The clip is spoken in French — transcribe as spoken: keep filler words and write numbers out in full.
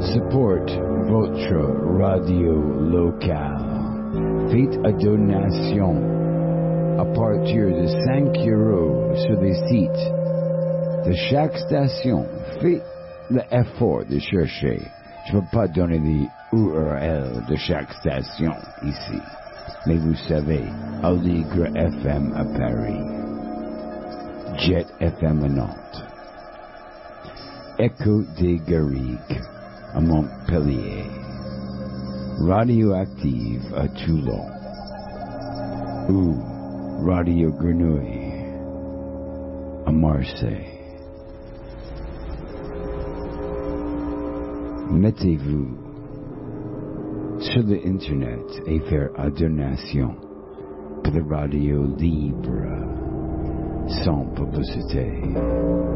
Support votre radio locale. Faites une donation à partir de cinq euros sur les sites de chaque station. Faites l'effort de chercher. Je ne vais pas donner les U R L de chaque station ici. Mais vous savez, Aligre F M à Paris, Jet F M à Nantes, Echo des Garrigues à Montpellier, Radioactive à Toulon, ou Radio Grenouille à Marseille. Mettez-vous sur l'Internet et faire une donation pour la radio libre sans publicité.